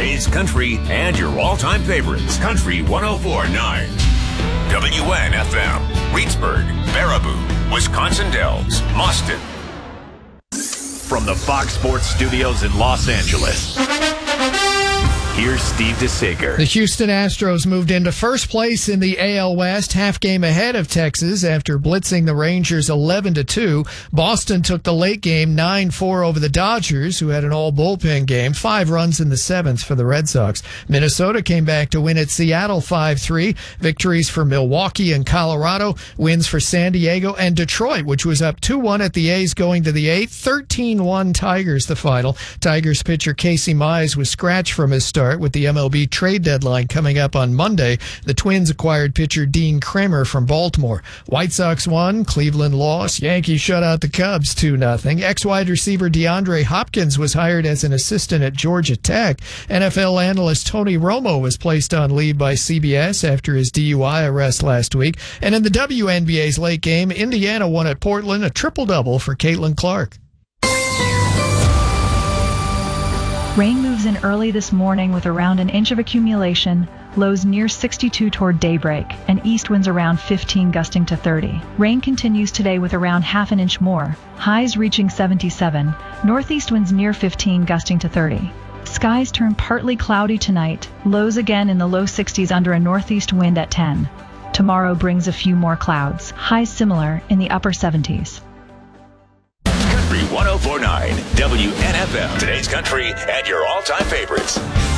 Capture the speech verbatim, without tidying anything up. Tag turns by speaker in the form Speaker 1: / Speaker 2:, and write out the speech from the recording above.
Speaker 1: today's country, and your all-time favorites. Country one oh four point nine. W N F M. Reedsburg, Baraboo, Wisconsin Dells, Mauston. From the Fox Sports Studios in Los Angeles, here's Steve DeSager.
Speaker 2: The Houston Astros moved into first place in the A L West, half game ahead of Texas after blitzing the Rangers eleven to two. Boston took the late game nine four over the Dodgers, who had an all-bullpen game, five runs in the seventh for the Red Sox. Minnesota came back to win at Seattle five three. Victories for Milwaukee and Colorado, wins for San Diego and Detroit, which was up two one at the A's going to the eighth. thirteen one Tigers the final. Tigers pitcher Casey Mize was scratched from his start with the M L B trade deadline coming up on Monday. The Twins acquired pitcher Dean Kramer from Baltimore. White Sox won, Cleveland lost, Yankees shut out the Cubs two nothing. Ex-wide receiver DeAndre Hopkins was hired as an assistant at Georgia Tech. N F L analyst Tony Romo was placed on leave by C B S after his D U I arrest last week. And in the W N B A's late game, Indiana won at Portland, a triple-double for Caitlin Clark.
Speaker 3: Rain moves in early this morning with around an inch of accumulation, lows near sixty-two toward daybreak, and east winds around fifteen gusting to thirty. Rain continues today with around half an inch more, highs reaching seventy-seven, northeast winds near fifteen gusting to thirty. Skies turn partly cloudy tonight, lows again in the low sixties under a northeast wind at ten. Tomorrow brings a few more clouds, highs similar in the upper seventies.
Speaker 1: Country one oh four point nine, W N F M. Today's country and your all-time favorites.